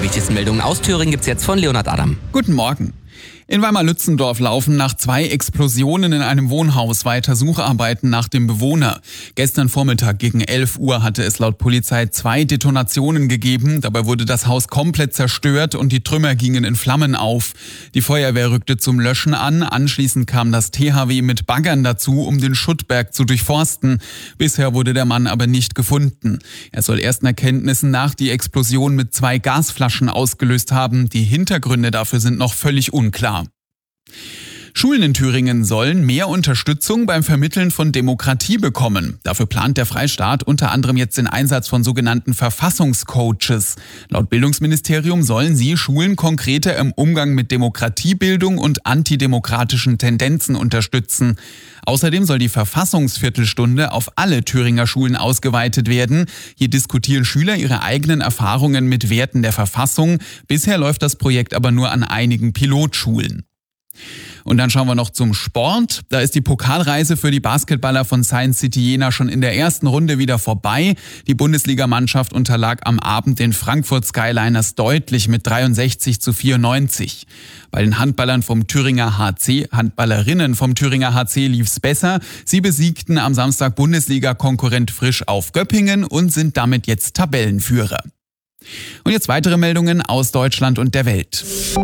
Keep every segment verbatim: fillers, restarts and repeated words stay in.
wichtigsten Meldungen aus Thüringen gibt's jetzt von Leonhard Adam. Guten Morgen. In Weimar-Lützendorf laufen nach zwei Explosionen in einem Wohnhaus weiter Sucharbeiten nach dem Bewohner. Gestern Vormittag gegen elf Uhr hatte es laut Polizei zwei Detonationen gegeben. Dabei wurde das Haus komplett zerstört und die Trümmer gingen in Flammen auf. Die Feuerwehr rückte zum Löschen an. Anschließend kam das T H W mit Baggern dazu, um den Schuttberg zu durchforsten. Bisher wurde der Mann aber nicht gefunden. Er soll ersten Erkenntnissen nach die Explosion mit zwei Gasflaschen ausgelöst haben. Die Hintergründe dafür sind noch völlig unklar. Schulen in Thüringen sollen mehr Unterstützung beim Vermitteln von Demokratie bekommen. Dafür plant der Freistaat unter anderem jetzt den Einsatz von sogenannten Verfassungscoaches. Laut Bildungsministerium sollen sie Schulen konkreter im Umgang mit Demokratiebildung und antidemokratischen Tendenzen unterstützen. Außerdem soll die Verfassungsviertelstunde auf alle Thüringer Schulen ausgeweitet werden. Hier diskutieren Schüler ihre eigenen Erfahrungen mit Werten der Verfassung. Bisher läuft das Projekt aber nur an einigen Pilotschulen. Und dann schauen wir noch zum Sport. Da ist die Pokalreise für die Basketballer von Science City Jena schon in der ersten Runde wieder vorbei. Die Bundesligamannschaft unterlag am Abend den Frankfurt Skyliners deutlich mit dreiundsechzig zu vierundneunzig. Bei den Handballern vom Thüringer H C, Handballerinnen vom Thüringer H C lief's besser. Sie besiegten am Samstag Bundesliga-Konkurrent Frisch auf Göppingen und sind damit jetzt Tabellenführer. Und jetzt weitere Meldungen aus Deutschland und der Welt.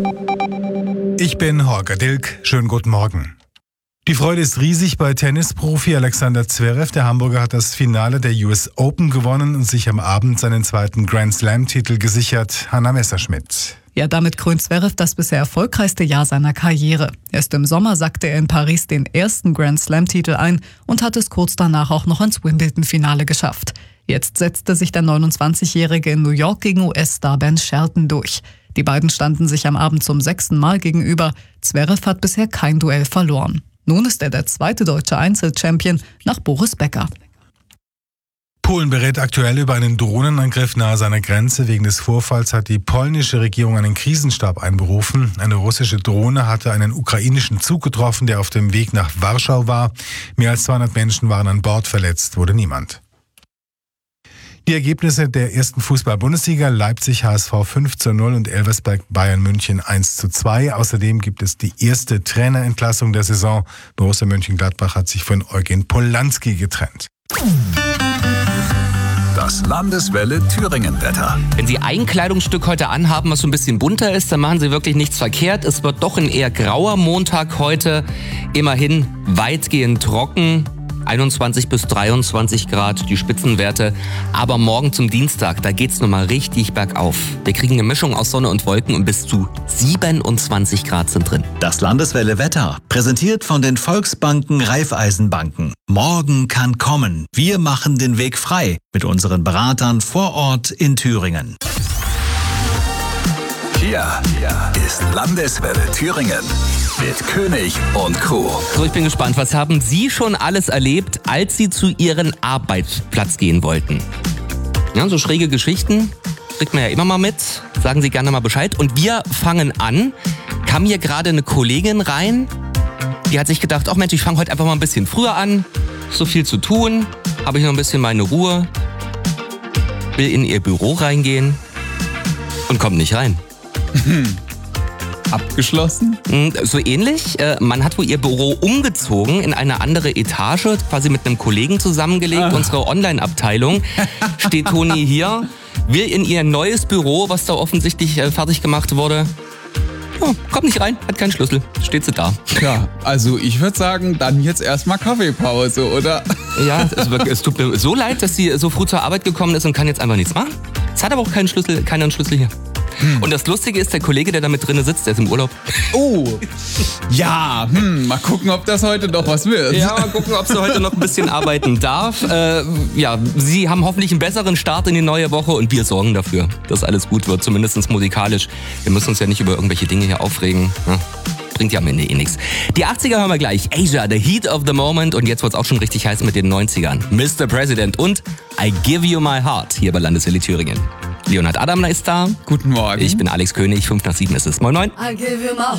Ich bin Holger Dilk. Schönen guten Morgen. Die Freude ist riesig bei Tennisprofi Alexander Zverev. Der Hamburger hat das Finale der U S Open gewonnen und sich am Abend seinen zweiten Grand Slam-Titel gesichert. Hanna Messerschmidt. Ja, damit krönt Zverev das bisher erfolgreichste Jahr seiner Karriere. Erst im Sommer sackte er in Paris den ersten Grand Slam-Titel ein und hat es kurz danach auch noch ins Wimbledon-Finale geschafft. Jetzt setzte sich der neunundzwanzigjährige in New York gegen U S-Star Ben Shelton durch. Die beiden standen sich am Abend zum sechsten Mal gegenüber. Zverev hat bisher kein Duell verloren. Nun ist er der zweite deutsche Einzelchampion nach Boris Becker. Polen berät aktuell über einen Drohnenangriff nahe seiner Grenze. Wegen des Vorfalls hat die polnische Regierung einen Krisenstab einberufen. Eine russische Drohne hatte einen ukrainischen Zug getroffen, der auf dem Weg nach Warschau war. Mehr als zweihundert Menschen waren an Bord, verletzt wurde niemand. Die Ergebnisse der ersten Fußball-Bundesliga: Leipzig H S V fünf zu null und Elversberg Bayern München eins zu zwei. Außerdem gibt es die erste Trainerentlassung der Saison. Borussia Mönchengladbach hat sich von Eugen Polanski getrennt. Das Landeswelle Thüringen-Wetter. Wenn Sie ein Kleidungsstück heute anhaben, was so ein bisschen bunter ist, dann machen Sie wirklich nichts verkehrt. Es wird doch ein eher grauer Montag heute. Immerhin weitgehend trocken. einundzwanzig bis dreiundzwanzig Grad, die Spitzenwerte. Aber morgen zum Dienstag, da geht's nochmal richtig bergauf. Wir kriegen eine Mischung aus Sonne und Wolken und bis zu siebenundzwanzig Grad sind drin. Das Landeswelle Wetter, präsentiert von den Volksbanken Raiffeisenbanken. Morgen kann kommen. Wir machen den Weg frei mit unseren Beratern vor Ort in Thüringen. Hier ist Landeswelle Thüringen mit König und Co. So, ich bin gespannt. Was haben Sie schon alles erlebt, als Sie zu Ihrem Arbeitsplatz gehen wollten? Ja, so schräge Geschichten kriegt man ja immer mal mit. Sagen Sie gerne mal Bescheid. Und wir fangen an. Kam hier gerade eine Kollegin rein, die hat sich gedacht, ach Mensch, ich fange heute einfach mal ein bisschen früher an. So viel zu tun. Habe ich noch ein bisschen meine Ruhe. Will in ihr Büro reingehen und kommt nicht rein. Abgeschlossen? So ähnlich. Man hat wohl ihr Büro umgezogen in eine andere Etage, quasi mit einem Kollegen zusammengelegt. Ah. Unsere Online-Abteilung steht Toni hier, will in ihr neues Büro, was da offensichtlich fertig gemacht wurde. Oh, kommt nicht rein, hat keinen Schlüssel, steht sie da. Ja, also ich würde sagen, dann jetzt erstmal Kaffeepause, oder? Ja, es, es tut mir so leid, dass sie so früh zur Arbeit gekommen ist und kann jetzt einfach nichts machen. Es hat aber auch keinen Schlüssel, keinen Schlüssel hier. Hm. Und das Lustige ist, der Kollege, der da mit drin sitzt, der ist im Urlaub. Oh, ja, hm, mal gucken, ob das heute noch was wird. Ja, mal gucken, ob sie heute noch ein bisschen arbeiten darf. Äh, ja, Sie haben hoffentlich einen besseren Start in die neue Woche und wir sorgen dafür, dass alles gut wird, zumindest musikalisch. Wir müssen uns ja nicht über irgendwelche Dinge hier aufregen. Ja, bringt ja am Ende eh nichts. Die achtziger hören wir gleich. Asia, the heat of the moment. Und jetzt wird's auch schon richtig heiß mit den neunzigern. Mister President und I Give You My Heart hier bei Landeswelle Thüringen. Leonhard Adam ist da. Guten Morgen. Ich bin Alex König, fünf nach sieben ist es. Moin, moin.